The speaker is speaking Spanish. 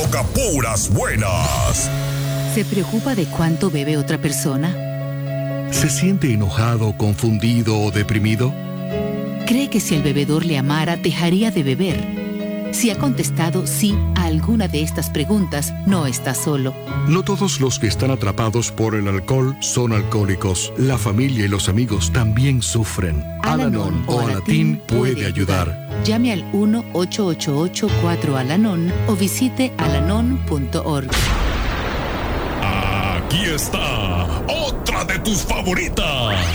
toca puras buenas. ¿Se preocupa de cuánto bebe otra persona? ¿Se siente enojado, confundido o deprimido? ¿Cree que si el bebedor le amara, dejaría de beber? Si ha contestado sí a alguna de estas preguntas, no está solo. No todos los que están atrapados por el alcohol son alcohólicos. La familia y los amigos también sufren. Al-Anon o Alatín puede ayudar. Llame al 1-888-4-ALANON o visite alanon.org. Aquí está otra de tus favoritas.